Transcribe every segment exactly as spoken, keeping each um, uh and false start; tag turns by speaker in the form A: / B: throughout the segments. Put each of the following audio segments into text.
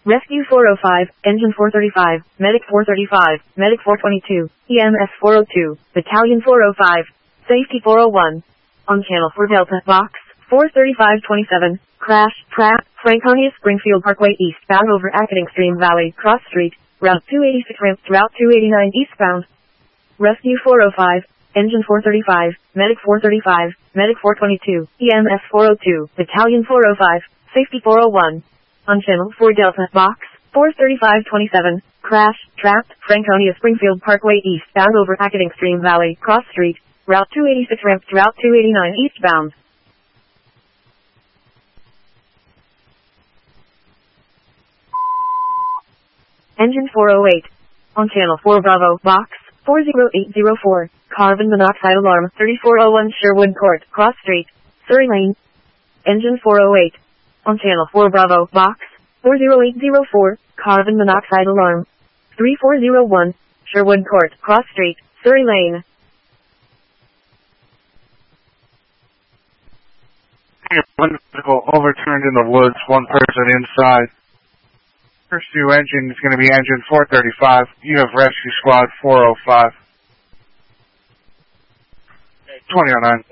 A: Rescue four oh five, Engine four thirty-five, Medic four thirty-five, Medic four twenty-two, E M S four oh two, Battalion four oh five, Safety four oh one. On Channel four Delta, Box four thirty-five twenty-seven, Crash, Trap, Franconia Springfield Parkway eastbound over Acading Stream Valley, Cross Street, Route two eighty-six ramp to Route two eighty-nine eastbound. Rescue four oh five, Engine four thirty-five, Medic four thirty-five, Medic four twenty-two, E M S four oh two, Battalion four oh five, Safety four oh one. On Channel four Delta, Box four thirty-five twenty-seven, Crash, Trapped, Franconia Springfield Parkway eastbound over Acading Stream Valley, Cross Street, Route two eighty-six ramp to Route two eighty-nine eastbound. Engine four oh eight. On Channel four Bravo, Box four oh eight oh four, Carbon monoxide alarm, thirty-four oh one Sherwood Court, Cross Street, Surrey Lane. Engine four oh eight. On Channel four Bravo, Box four oh eight oh four, Carbon monoxide alarm, thirty-four oh one, Sherwood Court, Cross Street, Surrey Lane.
B: One vehicle overturned in the woods, one person inside. Rescue engine is going to be engine four thirty-five. You have rescue squad four oh five. twenty oh nine.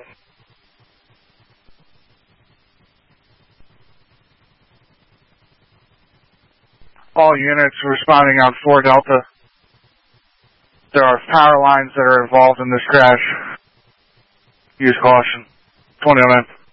B: All units responding on four Delta. There are power lines that are involved in this crash. Use caution. twenty oh nine.